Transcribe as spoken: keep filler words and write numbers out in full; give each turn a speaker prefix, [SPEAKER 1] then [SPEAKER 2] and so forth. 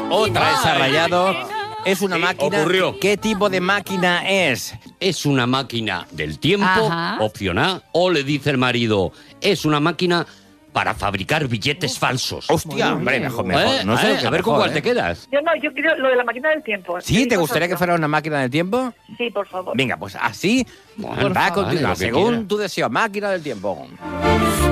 [SPEAKER 1] Otra vez ha rayado. Es una
[SPEAKER 2] Sí,
[SPEAKER 1] máquina.
[SPEAKER 2] ocurrió.
[SPEAKER 1] ¿Qué tipo de máquina es?
[SPEAKER 2] Es una máquina del tiempo,
[SPEAKER 3] Ajá.
[SPEAKER 2] opción A, o le dice el marido, es una máquina para fabricar billetes falsos.
[SPEAKER 1] Hostia, hombre, mejor, mejor.
[SPEAKER 2] ¿Eh?
[SPEAKER 1] No sé
[SPEAKER 2] ¿Eh?
[SPEAKER 1] lo que
[SPEAKER 2] A ver con
[SPEAKER 1] mejor,
[SPEAKER 2] cuál
[SPEAKER 1] ¿eh?
[SPEAKER 2] te quedas.
[SPEAKER 4] Yo no, yo quiero lo de la máquina del tiempo.
[SPEAKER 1] ¿Sí? ¿Te
[SPEAKER 4] Digo
[SPEAKER 1] gustaría que
[SPEAKER 4] vosotros.
[SPEAKER 1] fuera una máquina del tiempo?
[SPEAKER 4] Sí, por favor.
[SPEAKER 1] Venga, pues así
[SPEAKER 2] Bueno,
[SPEAKER 1] va a
[SPEAKER 2] vale,
[SPEAKER 1] continuar,
[SPEAKER 2] lo que
[SPEAKER 1] según
[SPEAKER 2] quiera.
[SPEAKER 1] tu deseo. Máquina del tiempo.